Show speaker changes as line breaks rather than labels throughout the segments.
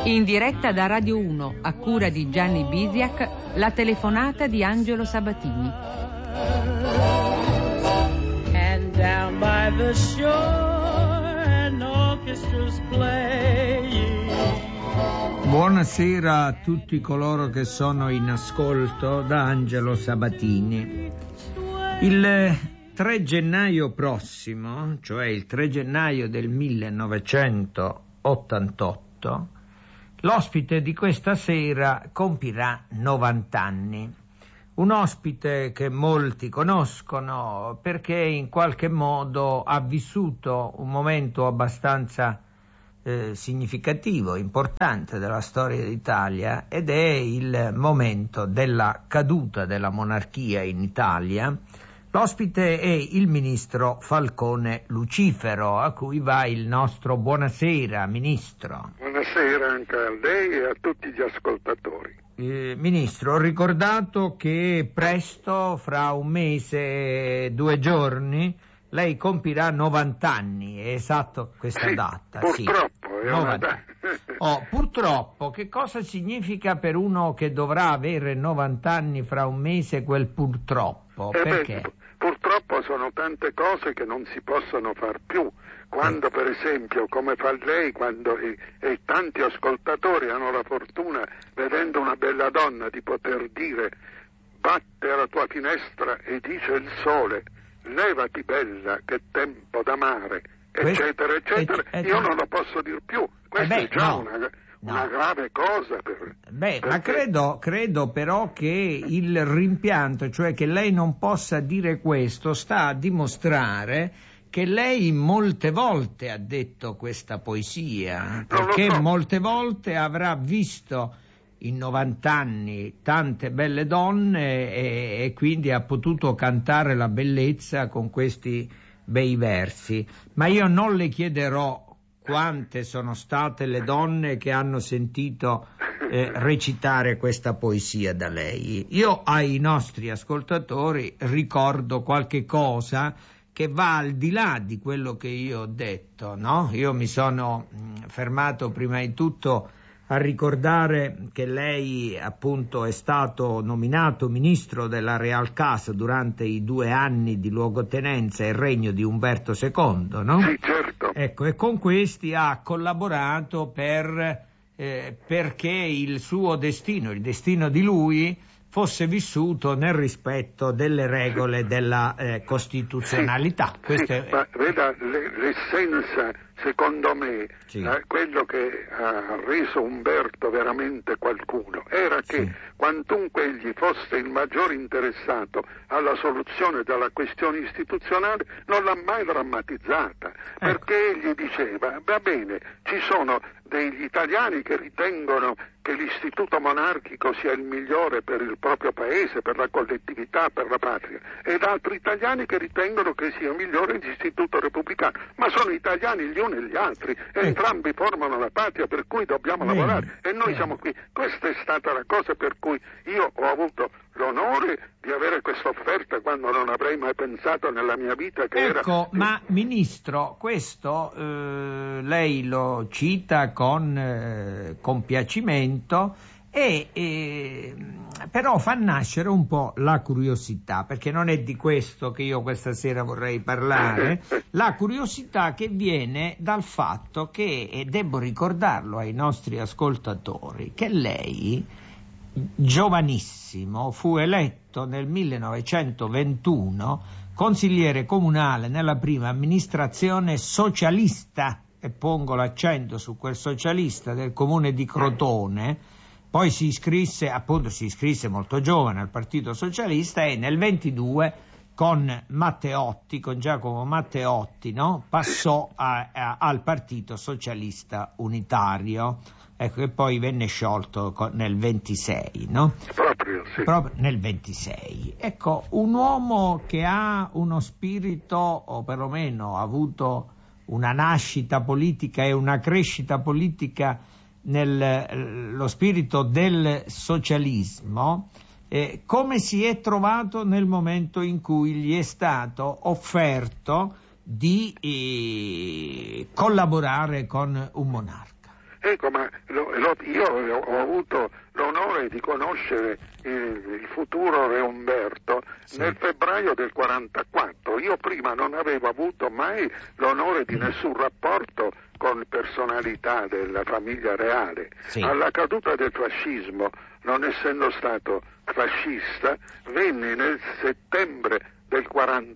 In diretta da Radio 1, a cura di Gianni Bisiak, la telefonata di Angelo Sabatini.
And down by the shore an orchestra's playing.
Buonasera a tutti coloro che sono in ascolto da Angelo Sabatini. Il 3 gennaio prossimo, cioè il 3 gennaio del 1988, l'ospite di questa sera compirà 90 anni. Un ospite che molti conoscono perché in qualche modo ha vissuto un momento abbastanza significativo, importante della storia d'Italia, ed è il momento della caduta della monarchia in Italia. L'ospite è il ministro Falcone Lucifero, a cui va il nostro buonasera, ministro.
Buonasera anche a lei e a tutti gli ascoltatori.
Ministro, ho ricordato che presto, fra un mese e 2 giorni, lei compirà 90 anni, è esatto questa data?
Purtroppo,
sì.
È una data.
Purtroppo, che cosa significa per uno che dovrà avere 90 anni fra un mese quel purtroppo? Perché?
Purtroppo sono tante cose che non si possono far più. Quando per esempio, come fa lei, quando e tanti ascoltatori hanno la fortuna, vedendo una bella donna, di poter dire: batte alla tua finestra e dice il sole, levati bella, che tempo d'amare, eccetera, eccetera. Io non lo posso dir più. Questa è già una grave cosa.
Ma credo però che il rimpianto, cioè che lei non possa dire questo, sta a dimostrare che lei molte volte ha detto questa poesia, perché molte volte avrà visto in 90 anni tante belle donne e quindi ha potuto cantare la bellezza con questi bei versi. Ma io non le chiederò quante sono state le donne che hanno sentito recitare questa poesia da lei. Io ai nostri ascoltatori ricordo qualche cosa che va al di là di quello che io ho detto, no? Io mi sono fermato prima di tutto a ricordare che lei appunto è stato nominato ministro della Real Casa durante i 2 anni di luogotenenza e regno di Umberto II, no?
Sì, certo.
Ecco, e con questi ha collaborato perché il suo destino, il destino di lui, fosse vissuto nel rispetto delle regole della costituzionalità.
Ma veda, l'essenza, secondo me, quello che ha reso Umberto veramente qualcuno, era che quantunque egli fosse il maggior interessato alla soluzione della questione istituzionale, non l'ha mai drammatizzata, perché egli diceva: va bene, ci sono degli italiani che ritengono che l'istituto monarchico sia il migliore per il proprio paese, per la collettività, per la patria, ed altri italiani che ritengono che sia migliore l'istituto repubblicano, ma sono italiani gli uni e gli altri, entrambi formano la patria, per cui dobbiamo lavorare, e noi siamo qui. Questa è stata la cosa per cui io ho avuto l'onore di avere questa offerta quando non avrei mai pensato nella mia vita che era...
Ma ministro, questo lei lo cita con compiacimento e però fa nascere un po' la curiosità, perché non è di questo che io questa sera vorrei parlare, la curiosità che viene dal fatto che, e devo ricordarlo ai nostri ascoltatori, che lei, giovanissimo, fu eletto nel 1921 consigliere comunale nella prima amministrazione socialista, e pongo l'accento su quel socialista, del comune di Crotone. Poi si iscrisse molto giovane al Partito Socialista e nel 22 con Giacomo Matteotti, no? Passò al Partito Socialista Unitario. Ecco, che poi venne sciolto nel 26, no?
Proprio
nel 26. Ecco, un uomo che ha uno spirito, o perlomeno ha avuto una nascita politica e una crescita politica nello spirito del socialismo, come si è trovato nel momento in cui gli è stato offerto di collaborare con un monarca?
Ecco, ma io ho avuto l'onore di conoscere il futuro Re Umberto nel febbraio del 44. Io prima non avevo avuto mai l'onore di nessun rapporto con personalità della famiglia reale. Alla caduta del fascismo, non essendo stato fascista, venni nel settembre del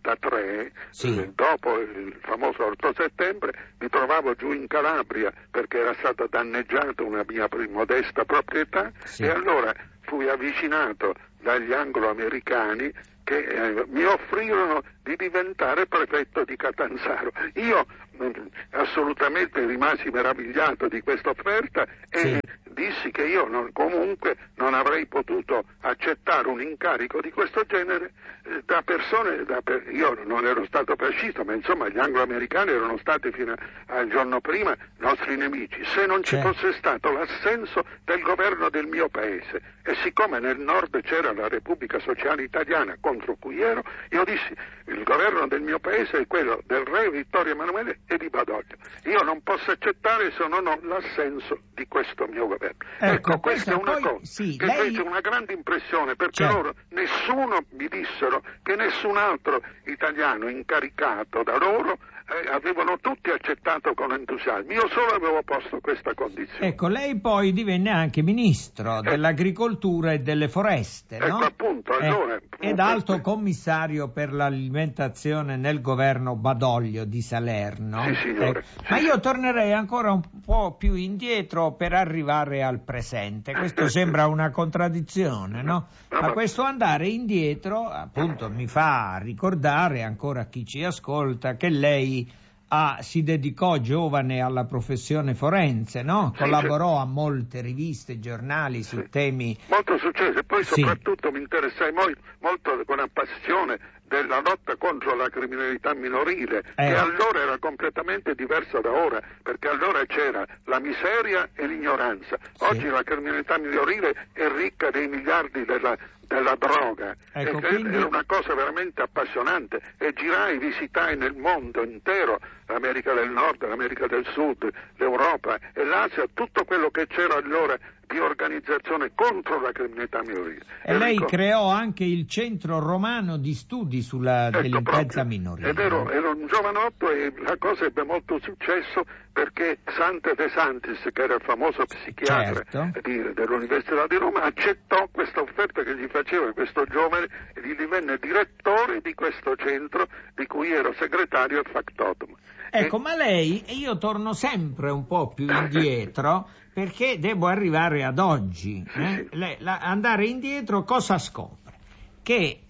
43, dopo il famoso 8 settembre, mi trovavo giù in Calabria perché era stata danneggiata una mia modesta proprietà, e allora fui avvicinato dagli anglo-americani che mi offrirono di diventare prefetto di Catanzaro. Io assolutamente rimasi meravigliato di questa offerta e dissi che io comunque non avrei potuto accettare un incarico di questo genere da persone, io non ero stato fascista, ma insomma gli anglo-americani erano stati fino al giorno prima nostri nemici, se non ci fosse stato l'assenso del governo del mio paese, e siccome nel nord c'era la Repubblica Sociale Italiana contro cui ero, io dissi il governo del mio paese è quello del re Vittorio Emanuele e di Badoglio, io non posso accettare se non ho l'assenso di questo mio governo. Ecco, questa è una cosa che fece una grande impressione, perché loro, nessuno mi dissero che nessun altro italiano incaricato da loro avevano tutti accettato con entusiasmo, io solo avevo posto questa condizione.
Ecco, lei poi divenne anche ministro dell'agricoltura e delle foreste, no?
Ecco, appunto, allora...
ed alto commissario per l'alimentazione nel governo Badoglio di Salerno.
Sì, signore.
Ma io tornerei ancora un po' più indietro per arrivare al presente. Questo sembra una contraddizione, no? Ma questo andare indietro, appunto, mi fa ricordare ancora a chi ci ascolta che lei si dedicò giovane alla professione forense, no? Collaborò a molte riviste, giornali su temi...
Molto successo, e poi soprattutto mi interessai molto con la passione della lotta contro la criminalità minorile, che allora era completamente diversa da ora, perché allora c'era la miseria e l'ignoranza. Oggi la criminalità minorile è ricca dei miliardi della droga,
ecco,
quindi... Era una cosa veramente appassionante, e girai, visitai nel mondo intero l'America del Nord, l'America del Sud, l'Europa e l'Asia, tutto quello che c'era allora di organizzazione contro la criminalità minorile.
E lei creò anche il Centro Romano di Studi sulla delinquenza minorile.
Ed ero un giovanotto, e la cosa ebbe molto successo perché Sante De Santis, che era il famoso psichiatra dell'Università di Roma, accettò questa offerta che gli faceva questo giovane e gli divenne direttore di questo centro, di cui ero segretario e factotum.
Ecco, ma lei, e io torno sempre un po' più indietro, perché devo arrivare ad oggi. Andare indietro cosa scopre? Che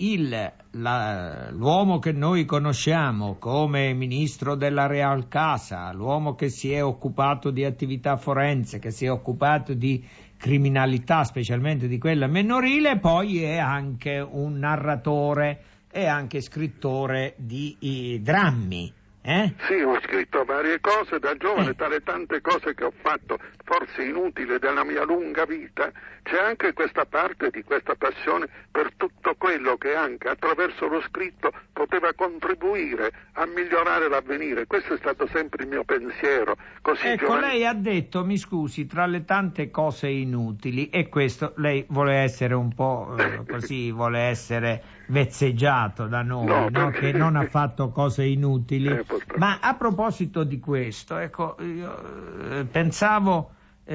l'uomo che noi conosciamo come ministro della Real Casa, l'uomo che si è occupato di attività forense, che si è occupato di criminalità, specialmente di quella minorile, poi è anche un narratore, è anche scrittore di drammi.
Sì, ho scritto varie cose da giovane, tra le tante cose che ho fatto, forse inutili della mia lunga vita, c'è anche questa parte di questa passione per tutto quello che anche attraverso lo scritto poteva contribuire a migliorare l'avvenire. Questo è stato sempre il mio pensiero.
Lei ha detto, mi scusi, tra le tante cose inutili, e questo lei vuole essere un po' così, vuole essere vezzeggiato da noi, no? Che non ha fatto cose inutili. Ma a proposito di questo, ecco, io pensavo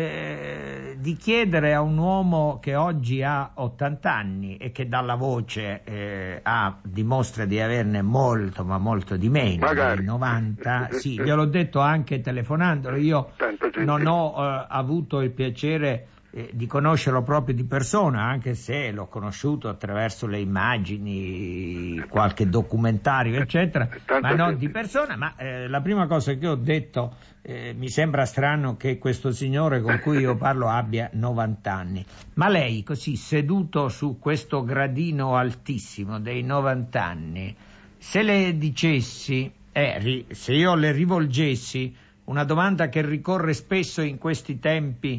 di chiedere a un uomo che oggi ha 80 anni e che dalla voce dimostra di averne molto, ma molto di meno,
magari
90, sì, gliel'ho detto anche telefonandolo, io non ho avuto il piacere di conoscerlo proprio di persona, anche se l'ho conosciuto attraverso le immagini, qualche documentario eccetera, ma non di persona. Ma la prima cosa che ho detto, mi sembra strano che questo signore con cui io parlo abbia 90 anni, ma lei così seduto su questo gradino altissimo dei 90 anni, se le dicessi, se io le rivolgessi una domanda che ricorre spesso in questi tempi,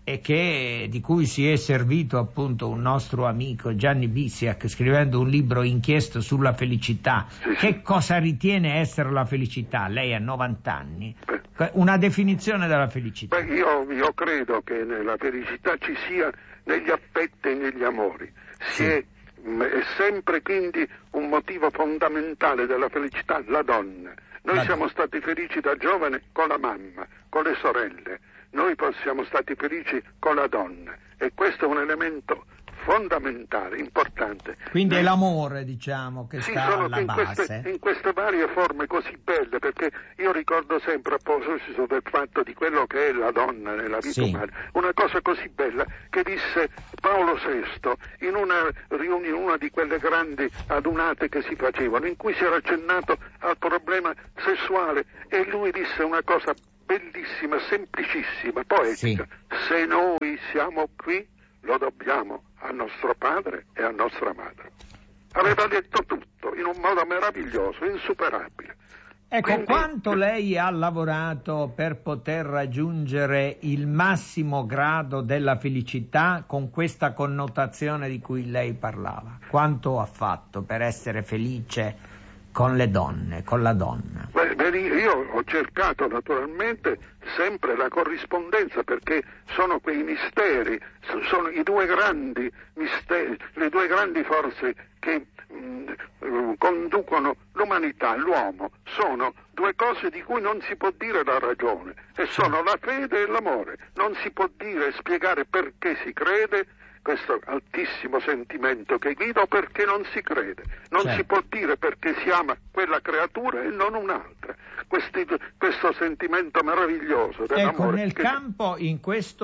e di cui si è servito appunto un nostro amico Gianni Bisiak scrivendo un libro Inchieste sulla felicità. Che cosa ritiene essere la felicità? Lei ha 90 anni. Una definizione della felicità.
Io credo che la felicità ci sia negli affetti e negli amori. È sempre quindi un motivo fondamentale della felicità la donna. Noi siamo stati felici da giovane con la mamma, con le sorelle. Noi siamo stati felici con la donna e questo è un elemento fondamentale, importante.
Quindi è l'amore, diciamo, che sta alla base.
In queste varie forme così belle, perché io ricordo sempre a proposito del fatto di quello che è la donna nella vita umana, una cosa così bella che disse Paolo VI in una riunione, una di quelle grandi adunate che si facevano, in cui si era accennato al problema sessuale e lui disse una cosa bellissima, semplicissima, poetica. Se noi siamo qui lo dobbiamo a nostro padre e a nostra madre. Aveva detto tutto in un modo meraviglioso, insuperabile.
Ecco,
Quindi,
quanto lei ha lavorato per poter raggiungere il massimo grado della felicità con questa connotazione di cui lei parlava? Quanto ha fatto per essere felice con le donne, con la donna?
Io ho cercato naturalmente sempre la corrispondenza, perché sono quei misteri, sono i due grandi misteri, le due grandi forze che conducono l'umanità, l'uomo, sono due cose di cui non si può dire la ragione, e sono la fede e l'amore. Non si può dire e spiegare perché si crede, questo altissimo sentimento che guida, perché non si crede. Non si può dire perché si ama quella creatura e non un'altra. Questo sentimento meraviglioso dell'amore.
Ecco, nel campo, in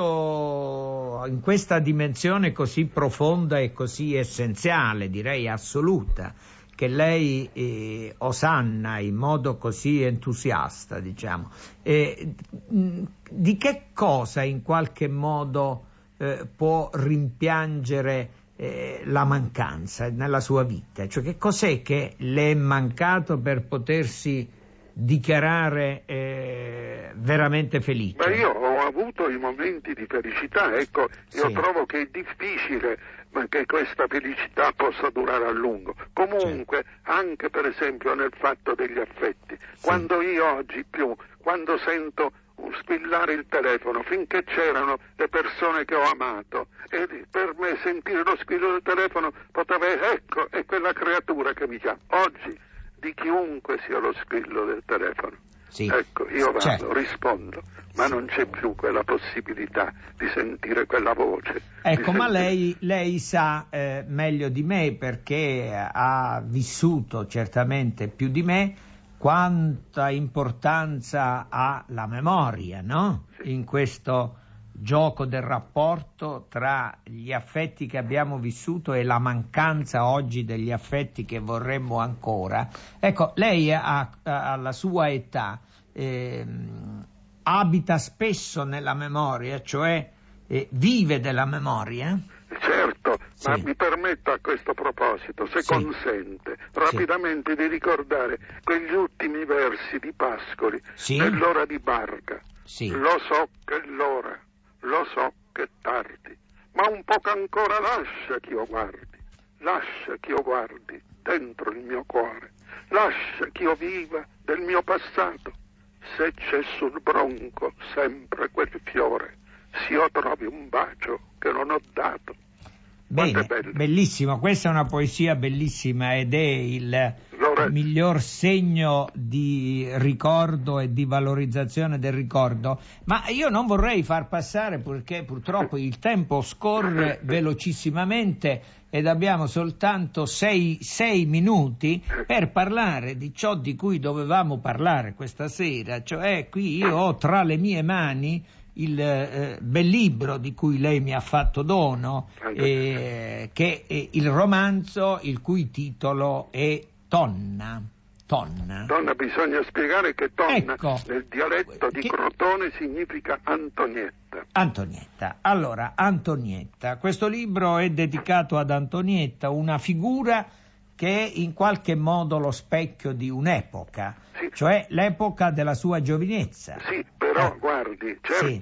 questa dimensione così profonda e così essenziale, direi assoluta, che lei osanna in modo così entusiasta, diciamo, di che cosa in qualche modo può rimpiangere la mancanza nella sua vita? Cioè, che cos'è che le è mancato per potersi dichiarare veramente felice?
Io ho avuto i momenti di felicità, io trovo che è difficile che questa felicità possa durare a lungo. Comunque, anche per esempio nel fatto degli affetti, quando io oggi quando sento squillare il telefono, finché c'erano le persone che ho amato, e per me sentire lo squillo del telefono poteva è quella creatura che mi chiama. Oggi di chiunque sia lo squillo del telefono, io vado, rispondo, ma non c'è più quella possibilità di sentire quella voce.
Ecco, ma lei sa meglio di me, perché ha vissuto certamente più di me, quanta importanza ha la memoria, no? In questo gioco del rapporto tra gli affetti che abbiamo vissuto e la mancanza oggi degli affetti che vorremmo ancora. Ecco, lei alla sua età abita spesso nella memoria, cioè vive della memoria?
Certo, ma mi permetto a questo proposito, se consente, rapidamente di ricordare quegli ultimi versi di Pascoli nell'ora di barca. Lo so che è l'ora, lo so che è tardi, ma un poco ancora lascia che io guardi dentro il mio cuore, lascia che io viva del mio passato. Se c'è sul bronco sempre quel fiore, se io trovi un bacio che non ho dato.
Bene, bellissimo, questa è una poesia bellissima ed è il miglior segno di ricordo e di valorizzazione del ricordo, ma io non vorrei far passare, perché purtroppo il tempo scorre velocissimamente ed abbiamo soltanto 6 minuti per parlare di ciò di cui dovevamo parlare questa sera, cioè qui io ho tra le mie mani il bel libro di cui lei mi ha fatto dono, che è il romanzo il cui titolo è Tonna.
Donna, bisogna spiegare che Tonna nel dialetto di Crotone significa Antonietta.
Allora, Antonietta, questo libro è dedicato ad Antonietta, una figura che è in qualche modo lo specchio di un'epoca, cioè l'epoca della sua giovinezza.
Sì, però guardi, certo,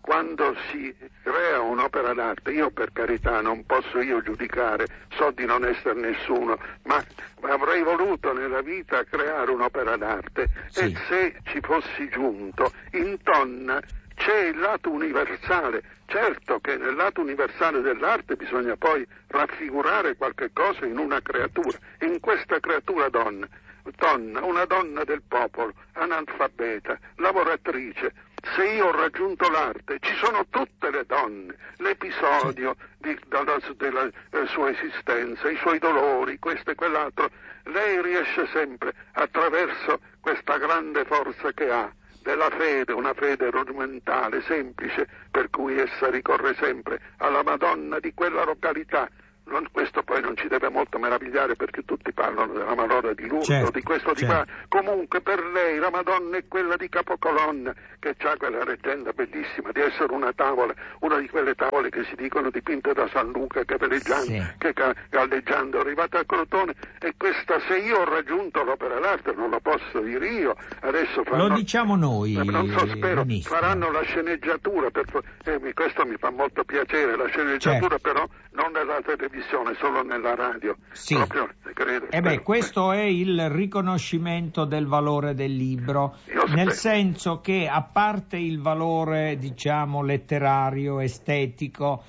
quando si crea un'opera d'arte, io per carità non posso io giudicare, so di non essere nessuno, ma avrei voluto nella vita creare un'opera d'arte, sì. E se ci fossi giunto, in Tonna c'è il lato universale. Certo che nel lato universale dell'arte bisogna poi raffigurare qualche cosa in una creatura, in questa creatura donna, una donna del popolo, analfabeta, lavoratrice. Se io ho raggiunto l'arte, ci sono tutte le donne, l'episodio della sua esistenza, i suoi dolori, questo e quell'altro. Lei riesce sempre, attraverso questa grande forza che ha, della fede, una fede rudimentale, semplice, per cui essa ricorre sempre alla Madonna di quella località. Questo poi non ci deve molto meravigliare, perché tutti parlano della Madonna di Lourdes, certo, di questo di qua. Comunque per lei la Madonna è quella di Capocolonna, che ha quella leggenda bellissima di essere una tavola, una di quelle tavole che si dicono dipinte da San Luca, che galleggiando è arrivata a Crotone. E questa, se io ho raggiunto l'opera d'arte, non lo posso dire io, adesso
lo diciamo noi,
non so, spero faranno la sceneggiatura, questo mi fa molto piacere, la sceneggiatura, certo. Però non nella televisione, solo nella radio.
Sì.
Proprio, credo,
questo è il riconoscimento del valore del libro, nel senso che, a parte il valore, diciamo, letterario, estetico,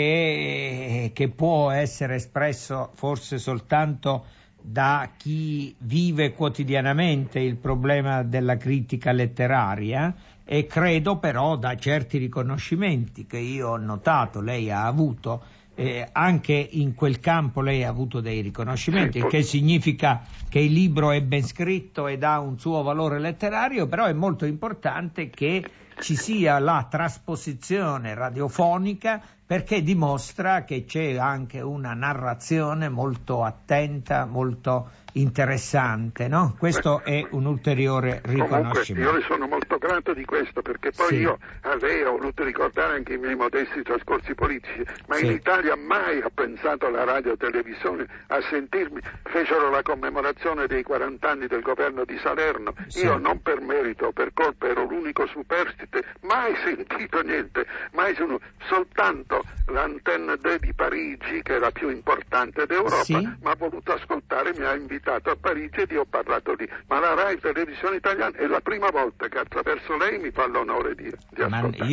che può essere espresso forse soltanto da chi vive quotidianamente il problema della critica letteraria, e credo però da certi riconoscimenti che io ho notato lei ha avuto, anche in quel campo lei ha avuto dei riconoscimenti, il che significa che il libro è ben scritto ed ha un suo valore letterario, però è molto importante che ci sia la trasposizione radiofonica, perché dimostra che c'è anche una narrazione molto attenta, molto interessante, no? Questo è un ulteriore riconoscimento.
Comunque, io le sono molto grato di questo, perché poi io a lei ho voluto ricordare anche i miei modesti trascorsi politici, ma in Italia mai ha pensato la radio televisione a sentirmi. Fecero la commemorazione dei 40 anni del governo di Salerno, io non per merito o per colpa ero l'unico superstite, mai sentito niente, soltanto l'Antenne 2 di Parigi, che è la più importante d'Europa, mi ha voluto ascoltare, mi ha invitato a Parigi ed io ho parlato lì, ma la Rai Televisione Italiana è la prima volta che attraverso lei mi fa l'onore di ascoltare.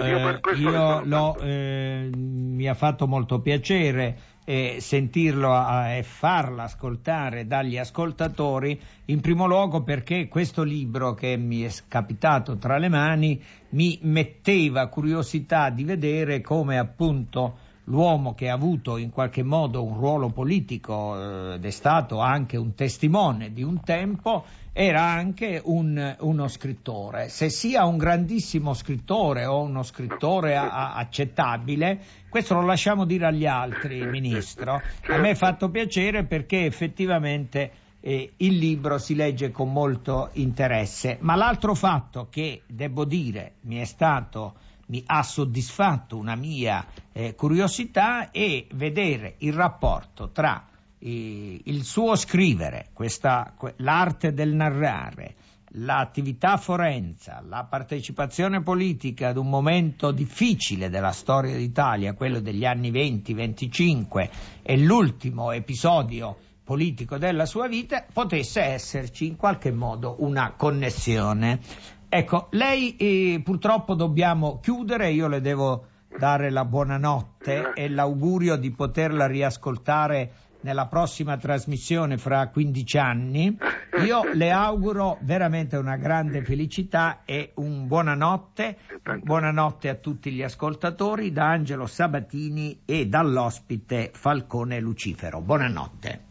Mi ha fatto molto piacere sentirlo e farla ascoltare dagli ascoltatori, in primo luogo perché questo libro che mi è capitato tra le mani mi metteva curiosità di vedere come appunto l'uomo che ha avuto in qualche modo un ruolo politico ed è stato anche un testimone di un tempo, era anche uno scrittore. Se sia un grandissimo scrittore o uno scrittore accettabile, questo lo lasciamo dire agli altri, Ministro. A me è fatto piacere perché effettivamente il libro si legge con molto interesse. Ma l'altro fatto che, devo dire, mi ha soddisfatto una mia curiosità è vedere il rapporto tra il suo scrivere, l'arte del narrare, l'attività forense, la partecipazione politica ad un momento difficile della storia d'Italia, quello degli anni 20-25, e l'ultimo episodio politico della sua vita, potesse esserci in qualche modo una connessione. Ecco, lei purtroppo dobbiamo chiudere, io le devo dare la buonanotte e l'augurio di poterla riascoltare nella prossima trasmissione fra 15 anni. Io le auguro veramente una grande felicità e un buonanotte a tutti gli ascoltatori da Angelo Sabatini e dall'ospite Falcone Lucifero. Buonanotte.